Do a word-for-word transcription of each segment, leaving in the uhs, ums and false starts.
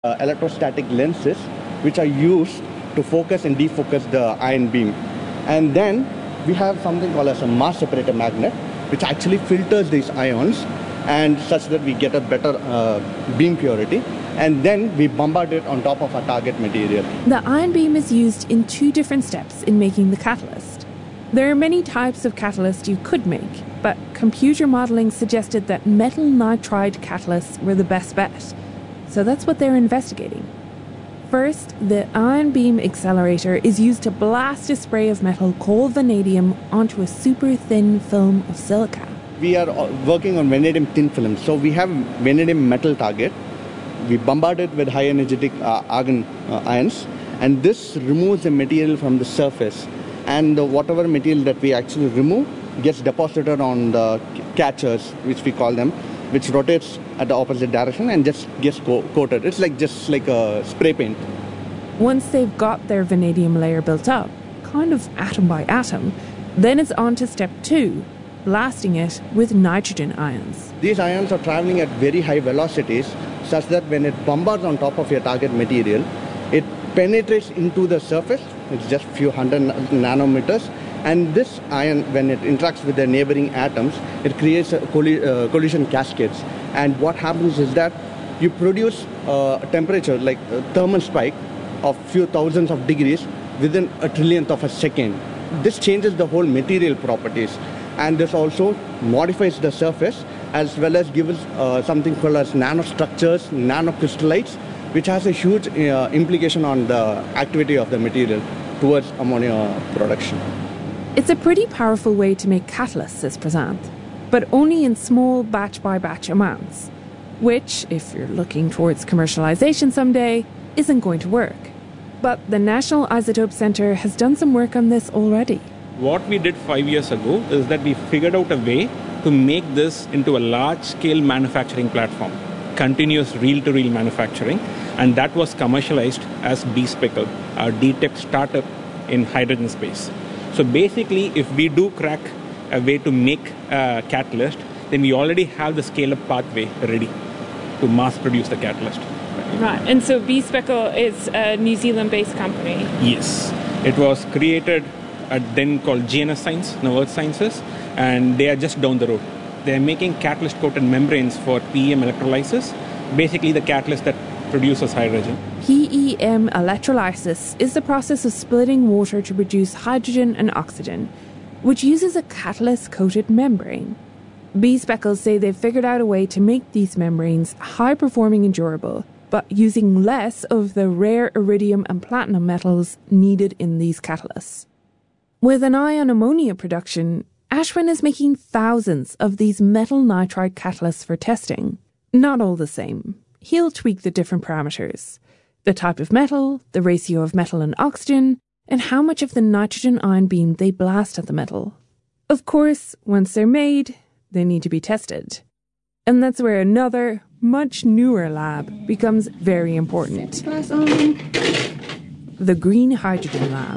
uh, electrostatic lenses which are used to focus and defocus the ion beam. And then we have something called as a mass separator magnet, which actually filters these ions and such that we get a better uh, beam purity. And then we bombard it on top of our target material. The ion beam is used in two different steps in making the catalyst. There are many types of catalyst you could make, but computer modelling suggested that metal nitride catalysts were the best bet. So that's what they're investigating. First, the ion beam accelerator is used to blast a spray of metal called vanadium onto a super thin film of silica. We are working on vanadium thin film. So we have vanadium metal target. We bombard it with high energetic uh, argon uh, ions, and this removes the material from the surface. And uh, whatever material that we actually remove gets deposited on the catchers, which we call them, which rotates at the opposite direction and just gets co- coated. It's like just like a spray paint. Once they've got their vanadium layer built up, kind of atom by atom, then it's on to step two, blasting it with nitrogen ions. These ions are traveling at very high velocities, such that when it bombards on top of your target material, it penetrates into the surface. It's just a few hundred nanometers. And this ion, when it interacts with the neighboring atoms, it creates a colli- uh, collision cascades. And what happens is that you produce uh, a temperature, like a thermal spike of few thousands of degrees within a trillionth of a second. This changes the whole material properties. And this also modifies the surface, as well as gives uh, something called as nanostructures, nanocrystallites, which has a huge uh, implication on the activity of the material towards ammonia production. It's a pretty powerful way to make catalysts, says Prasanth, but only in small batch-by-batch amounts, which, if you're looking towards commercialization someday, isn't going to work. But the National Isotope Centre has done some work on this already. What we did five years ago is that we figured out a way to make this into a large-scale manufacturing platform, continuous reel-to-reel manufacturing, and that was commercialized as B-Speckle, our D-Tech startup in hydrogen space. So basically, if we do crack a way to make a catalyst, then we already have the scale-up pathway ready to mass-produce the catalyst. Right, and so B-Speckle is a New Zealand-based company? Yes. It was created at then called G N S Science, now Earth Sciences, and they are just down the road. They are making catalyst-coated membranes for P E M electrolysis, basically the catalyst that produces hydrogen. P E M electrolysis is the process of splitting water to produce hydrogen and oxygen, which uses a catalyst-coated membrane. B-Speckle say they've figured out a way to make these membranes high-performing and durable, but using less of the rare iridium and platinum metals needed in these catalysts. With an eye on ammonia production, Ashwin is making thousands of these metal nitride catalysts for testing. Not all the same. He'll tweak the different parameters: the type of metal, the ratio of metal and oxygen, and how much of the nitrogen ion beam they blast at the metal. Of course, once they're made, they need to be tested. And that's where another, much newer lab becomes very important. The Green Hydrogen Lab.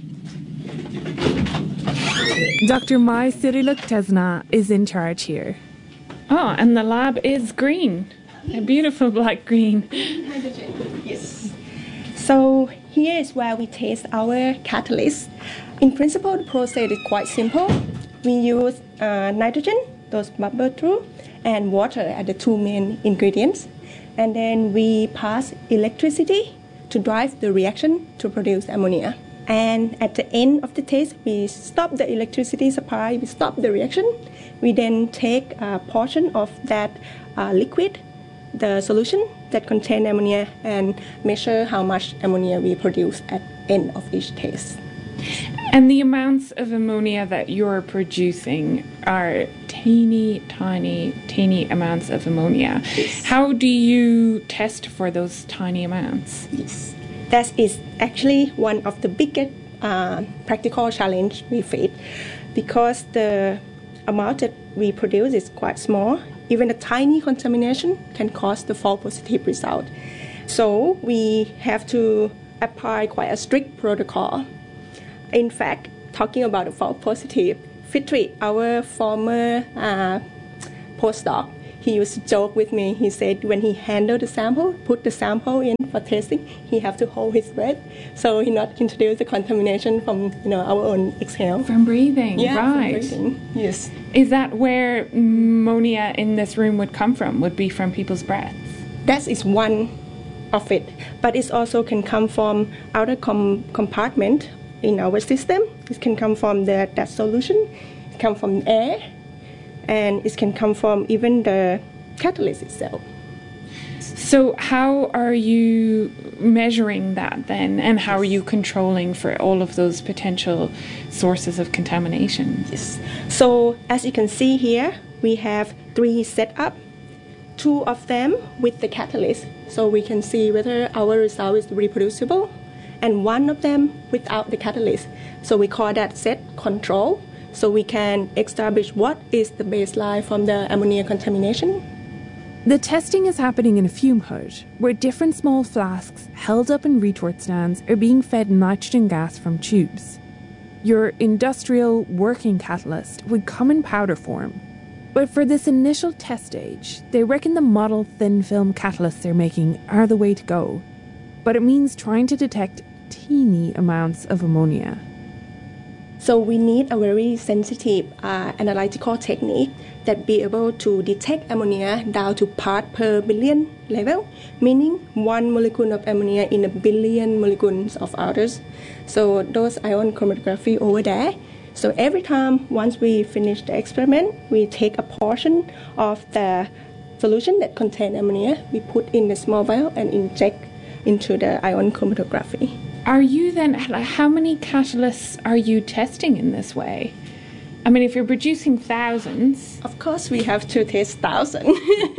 Doctor Mai Siriluk-Tesna is in charge here. Oh, and the lab is green. A beautiful black green. Hydrogen, yes. So here is where we test our catalyst. In principle, the process is quite simple. We use uh, nitrogen, those bubble through, and water as the two main ingredients. And then we pass electricity to drive the reaction to produce ammonia. And at the end of the test, we stop the electricity supply, we stop the reaction. We then take a portion of that uh, liquid, the solution that contains ammonia, and measure how much ammonia we produce at the end of each test. And the amounts of ammonia that you're producing are teeny, tiny, teeny amounts of ammonia. Yes. How do you test for those tiny amounts? Yes. That is actually one of the biggest uh, practical challenge we face, because the amount that we produce is quite small. Even a tiny contamination can cause the false positive result. So we have to apply quite a strict protocol. In fact, talking about the false positive, Fitri, our former uh, postdoc, he used to joke with me. He said when he handled the sample, put the sample in for testing, he have to hold his breath so he not introduce the contamination from you know our own exhale. From breathing, yeah, right. From breathing. Yes. Is that where ammonia in this room would come from, would be from people's breaths? That is one of it. But it also can come from outer com- compartment in our system. It can come from the, that solution. It can come from air. And it can come from even the catalyst itself. So how are you measuring that then? And how are you controlling for all of those potential sources of contamination? Yes. So as you can see here, we have three setup. Two of them with the catalyst. So we can see whether our result is reproducible. And one of them without the catalyst. So we call that set control. So we can establish what is the baseline from the ammonia contamination. The testing is happening in a fume hood, where different small flasks held up in retort stands are being fed nitrogen gas from tubes. Your industrial working catalyst would come in powder form, but for this initial test stage, they reckon the model thin film catalysts they're making are the way to go. But it means trying to detect teeny amounts of ammonia. So we need a very sensitive uh, analytical technique that be able to detect ammonia down to part per billion level, meaning one molecule of ammonia in a billion molecules of others. So those ion chromatography over there. So every time, once we finish the experiment, we take a portion of the solution that contains ammonia, we put in the small vial and inject into the ion chromatography. Are you then, how many catalysts are you testing in this way? I mean, if you're producing thousands... Of course, we have to test thousands.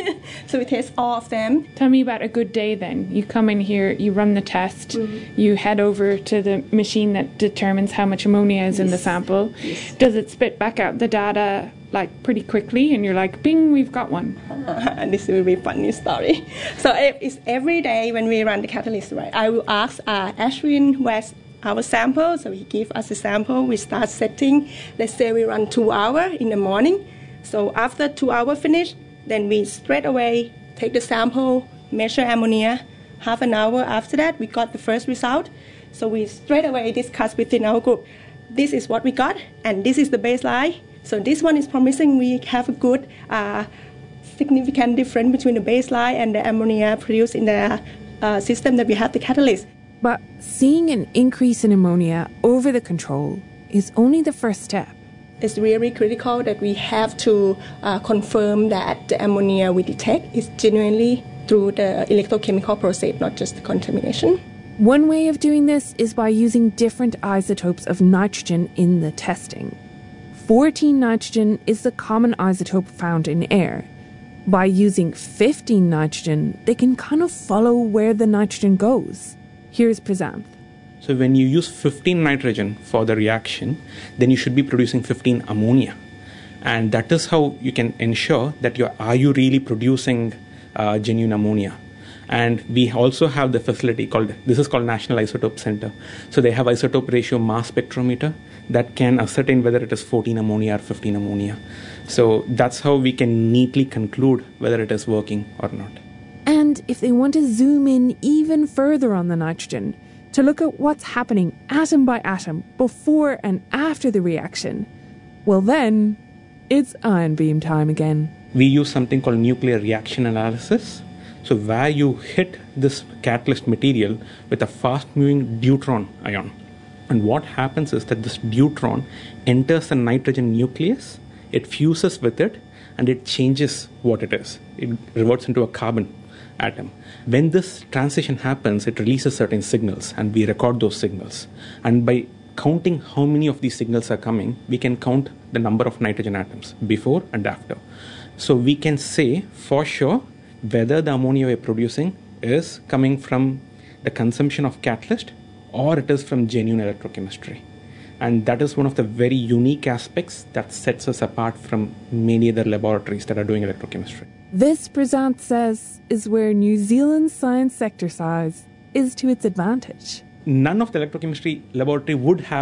So we test all of them. Tell me about a good day then. You come in here, you run the test, mm-hmm. you head over to the machine that determines how much ammonia is yes. in the sample. Yes. Does it spit back out the data like pretty quickly and you're like, bing, we've got one? Uh, this will be a funny story. So it's every day when we run the catalyst, right? I will ask uh, Ashwin, where's our sample? So he gives us a sample. We start setting. Let's say we run two hours in the morning. So after two hours finish, then we straight away take the sample, measure ammonia. Half an hour after that, we got the first result. So we straight away discuss within our group. This is what we got, and this is the baseline. So this one is promising. We have a good, uh, significant difference between the baseline and the ammonia produced in the uh, system that we have the catalyst. But seeing an increase in ammonia over the control is only the first step. It's really critical that we have to uh, confirm that the ammonia we detect is genuinely through the electrochemical process, not just the contamination. One way of doing this is by using different isotopes of nitrogen in the testing. fourteen nitrogen is the common isotope found in air. By using fifteen nitrogen, they can kind of follow where the nitrogen goes. Here's Prasanth. So when you use fifteen nitrogen for the reaction, then you should be producing fifteen ammonia. And that is how you can ensure that you're, are you really producing uh, genuine ammonia. And we also have the facility called, this is called National Isotope Center. So they have isotope ratio mass spectrometer that can ascertain whether it is fourteen ammonia or fifteen ammonia. So that's how we can neatly conclude whether it is working or not. And if they want to zoom in even further on the nitrogen, to look at what's happening atom by atom before and after the reaction, well then, it's ion beam time again. We use something called nuclear reaction analysis. So where you hit this catalyst material with a fast-moving deuteron ion. And what happens is that this deuteron enters the nitrogen nucleus, it fuses with it, and it changes what it is. It reverts into a carbon atom. When this transition happens, it releases certain signals, and we record those signals. And by counting how many of these signals are coming, we can count the number of nitrogen atoms before and after. So we can say for sure whether the ammonia we're producing is coming from the consumption of catalyst or it is from genuine electrochemistry. And that is one of the very unique aspects that sets us apart from many other laboratories that are doing electrochemistry. This, Prasanth says, is where New Zealand's science sector size is to its advantage. None of the electrochemistry laboratory would have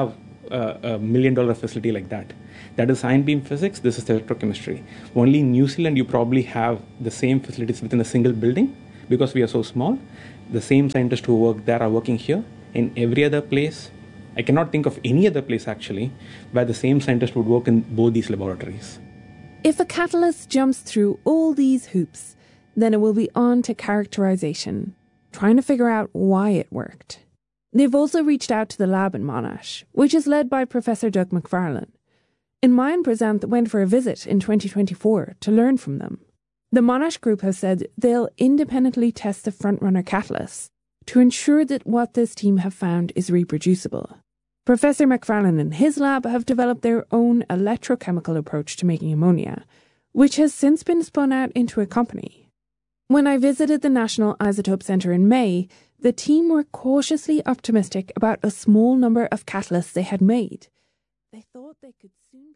a, a million dollar facility like that. That is ion beam physics, this is electrochemistry. Only in New Zealand you probably have the same facilities within a single building because we are so small. The same scientists who work there are working here. In every other place, I cannot think of any other place actually where the same scientist would work in both these laboratories. If a catalyst jumps through all these hoops, then it will be on to characterization, trying to figure out why it worked. They've also reached out to the lab in Monash, which is led by Professor Doug McFarlane. In Mayan Present went for a visit in twenty twenty-four to learn from them. The Monash group has said they'll independently test the frontrunner catalysts to ensure that what this team have found is reproducible. Professor McFarlane and his lab have developed their own electrochemical approach to making ammonia, which has since been spun out into a company. When I visited the National Isotope Centre in May, the team were cautiously optimistic about a small number of catalysts they had made. They thought they could soon